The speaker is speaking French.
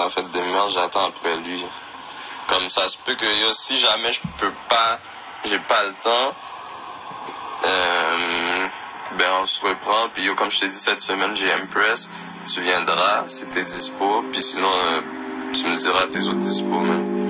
la fête des mères, j'attends après lui. Comme ça se peut que yo, si jamais je peux pas, j'ai pas le temps, ben on se reprend. Puis yo, comme je t'ai dit, cette semaine, j'ai Empress. Tu viendras si t'es dispo. Puis sinon, tu me diras tes autres dispo, même.